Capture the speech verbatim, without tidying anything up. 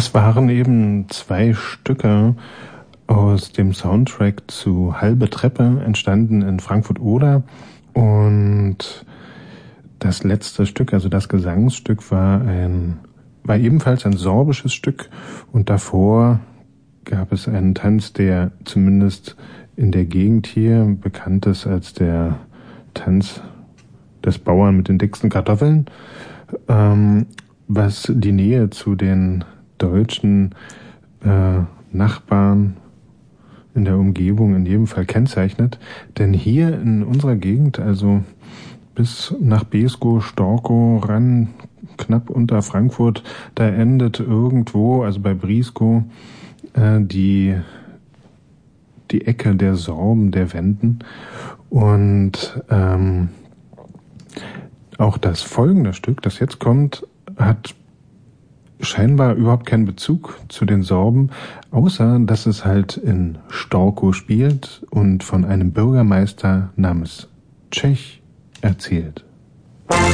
Das waren eben zwei Stücke aus dem Soundtrack zu Halbe Treppe, entstanden in Frankfurt-Oder. Und das letzte Stück, also das Gesangsstück, war ein war ebenfalls ein sorbisches Stück. Und davor gab es einen Tanz, der zumindest in der Gegend hier bekannt ist als der Tanz des Bauern mit den dicksten Kartoffeln, ähm, was die Nähe zu den deutschen äh, Nachbarn in der Umgebung in jedem Fall kennzeichnet. Denn hier in unserer Gegend, also bis nach Beeskow, Storkow ran, knapp unter Frankfurt, da endet irgendwo, also bei Brieskow, äh, die die Ecke der Sorben, der Wenden. Und ähm, auch das folgende Stück, das jetzt kommt, hat scheinbar überhaupt keinen Bezug zu den Sorben, außer dass es halt in Storkow spielt und von einem Bürgermeister namens Tschech erzählt.